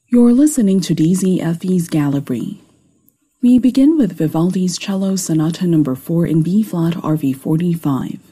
You're listening to DZFE's Gallery. We begin with Vivaldi's Cello Sonata No. 4 in B-flat RV 45.